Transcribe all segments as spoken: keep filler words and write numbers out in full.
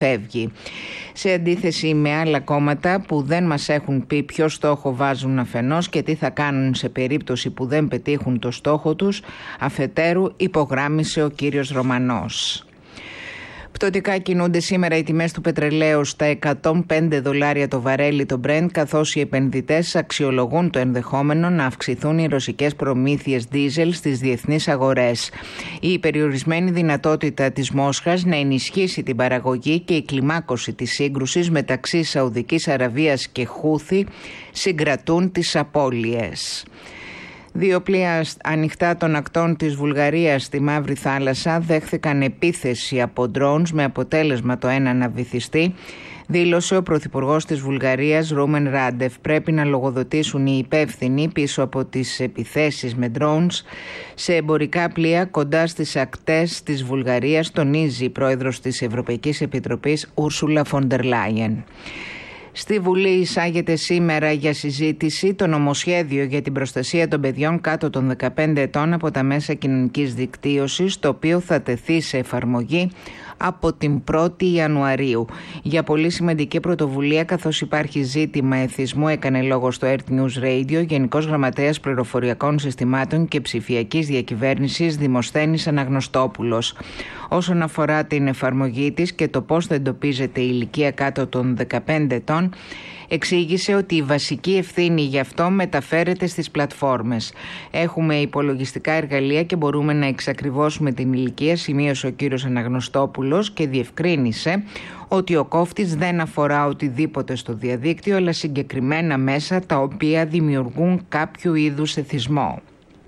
φεύγει. Σε αντίθεση με άλλα κόμματα που δεν μας έχουν πει ποιο στόχο βάζουν αφενός και τι θα κάνουν σε περίπτωση που δεν πετύχουν το στόχο τους, αφετέρου υπογράμμισε ο κύριος Ρωμανός. Πτωτικά κινούνται σήμερα οι τιμές του πετρελαίου στα εκατόν πέντε δολάρια το βαρέλι το Brent, καθώς οι επενδυτές αξιολογούν το ενδεχόμενο να αυξηθούν οι ρωσικές προμήθειες δίζελ στις διεθνείς αγορές. Η περιορισμένη δυνατότητα της Μόσχας να ενισχύσει την παραγωγή και η κλιμάκωση της σύγκρουσης μεταξύ Σαουδικής Αραβίας και Χούθη συγκρατούν τις απώλειες. Δύο πλοία ανοιχτά των ακτών της Βουλγαρίας στη Μαύρη Θάλασσα δέχθηκαν επίθεση από drones με αποτέλεσμα το ένα να βυθιστεί, δήλωσε ο Πρωθυπουργός της Βουλγαρίας Ρούμεν Ράντεφ. Πρέπει να λογοδοτήσουν οι υπεύθυνοι πίσω από τις επιθέσεις με drones σε εμπορικά πλοία κοντά στις ακτές της Βουλγαρίας, τονίζει η πρόεδρος της Ευρωπαϊκής Επιτροπής Ούρσουλα φον ντερ Λάιεν. Στη Βουλή εισάγεται σήμερα για συζήτηση το νομοσχέδιο για την προστασία των παιδιών κάτω των δεκαπέντε ετών από τα μέσα κοινωνικής δικτύωσης, το οποίο θα τεθεί σε εφαρμογή από την πρώτη Ιανουαρίου. Για πολύ σημαντική πρωτοβουλία, καθώς υπάρχει ζήτημα εθισμού, έκανε λόγο στο Earth News Radio Γενικός Γραμματέας Πληροφοριακών Συστημάτων και Ψηφιακής Διακυβέρνησης Δημοσθένης Αναγνωστόπουλος. Όσον αφορά την εφαρμογή της και το πώς θα εντοπίζεται η ηλικία κάτω των δεκαπέντε ετών, εξήγησε ότι η βασική ευθύνη γι' αυτό μεταφέρεται στις πλατφόρμες. Έχουμε υπολογιστικά εργαλεία και μπορούμε να εξακριβώσουμε την ηλικία, σημείωσε ο κύριος Αναγνωστόπουλος και διευκρίνησε ότι ο κόφτης δεν αφορά οτιδήποτε στο διαδίκτυο, αλλά συγκεκριμένα μέσα τα οποία δημιουργούν κάποιο είδους εθισμό.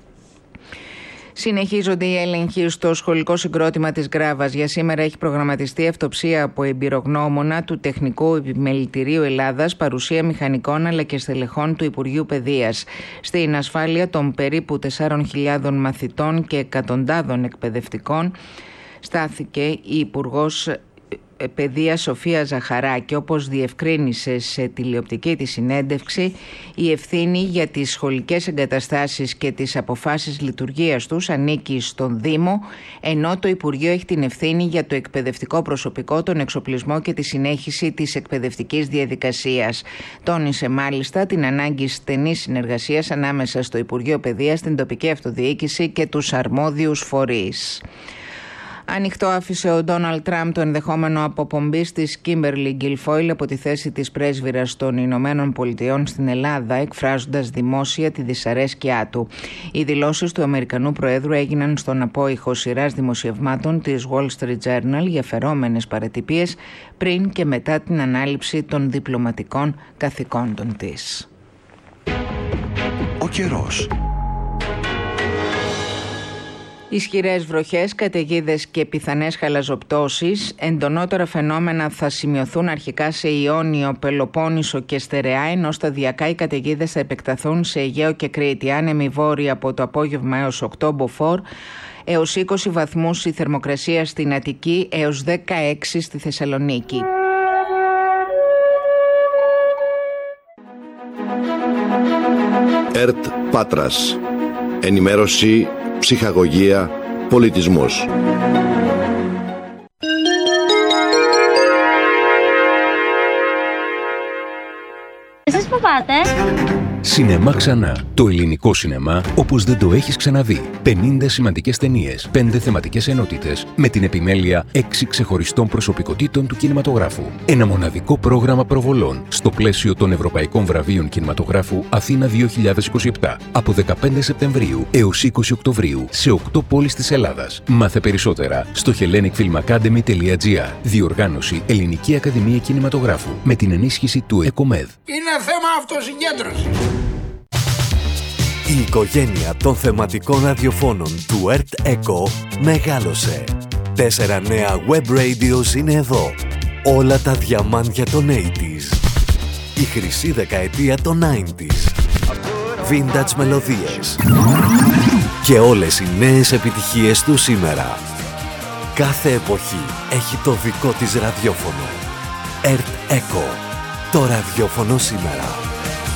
Συνεχίζονται οι έλεγχοι στο σχολικό συγκρότημα της Γκράβας. Για σήμερα έχει προγραμματιστεί αυτοψία από εμπειρογνώμονα του Τεχνικού Επιμελητηρίου Ελλάδας, παρουσία μηχανικών αλλά και στελεχών του Υπουργείου Παιδείας. Στην ασφάλεια των περίπου τεσσάρων χιλιάδων μαθητών και εκατοντάδων εκπαιδευτικών στάθηκε η Υπουργός Παιδείας Σοφία Ζαχαράκη. Όπως διευκρίνησε σε τηλεοπτική τη συνέντευξη, η ευθύνη για τις σχολικές εγκαταστάσεις και τις αποφάσεις λειτουργίας τους ανήκει στον Δήμο, ενώ το Υπουργείο έχει την ευθύνη για το εκπαιδευτικό προσωπικό, τον εξοπλισμό και τη συνέχιση της εκπαιδευτικής διαδικασίας. Τόνισε μάλιστα την ανάγκη στενής συνεργασίας ανάμεσα στο Υπουργείο Παιδείας, την τοπική αυτοδιοίκηση και τους αρμόδιους φορείς. Ανοιχτό άφησε ο Ντόναλντ Τραμπ το ενδεχόμενο αποπομπής της Κίμπερλι Γκιλφόιλ από τη θέση της πρέσβυρας των Ηνωμένων Πολιτειών στην Ελλάδα, εκφράζοντας δημόσια τη δυσαρέσκειά του. Οι δηλώσεις του Αμερικανού Προέδρου έγιναν στον απόϊχο σειράς δημοσιευμάτων της Wall Street Journal για φερόμενες παρατυπίες πριν και μετά την ανάληψη των διπλωματικών καθηκόντων της. Ο καιρός. Ισχυρές βροχές, καταιγίδες και πιθανές χαλαζοπτώσεις. Εντονότερα φαινόμενα θα σημειωθούν αρχικά σε Ιόνιο, Πελοπόννησο και Στερεά, ενώ σταδιακά οι καταιγίδες θα επεκταθούν σε Αιγαίο και Κρήτη. Άνεμοι βόρειοι από το απόγευμα έως οκτώ μποφόρ, έως είκοσι βαθμούς η θερμοκρασία στην Αττική, έως δεκαέξι στη Θεσσαλονίκη. ΕΡΤ Πάτρας. Ενημέρωση, ψυχαγωγία, πολιτισμός. Εσείς που πάτε? Σινεμά ξανά. Το ελληνικό σινεμά όπως δεν το έχεις ξαναδεί. πενήντα σημαντικές ταινίες, πέντε θεματικές ενότητες, με την επιμέλεια έξι ξεχωριστών προσωπικότητων του κινηματογράφου. Ένα μοναδικό πρόγραμμα προβολών στο πλαίσιο των Ευρωπαϊκών Βραβείων Κινηματογράφου Αθήνα δύο χιλιάδες είκοσι επτά από δεκαπέντε Σεπτεμβρίου έως είκοσι Οκτωβρίου σε οκτώ πόλεις της Ελλάδας. Μάθε περισσότερα στο hellenic film academy τελεία gr. Διοργάνωση Ελληνική Ακαδημία Κινηματογράφου με την ενίσχυση του ΕΚΟΜΕΔ. Είναι θέμα αυτοσυγκέντρωσης. Η οικογένεια των θεματικών ραδιοφώνων του ΕΡΤ ΕΚΟ μεγάλωσε. Τέσσερα νέα web radios είναι εδώ. Όλα τα διαμάντια των ογδόντα. Η χρυσή δεκαετία των ενενήντα. Vintage μελωδίες. Και όλες οι νέες επιτυχίες του σήμερα. Κάθε εποχή έχει το δικό της ραδιόφωνο. ΕΡΤ ΕΚΟ. Το ραδιόφωνο σήμερα.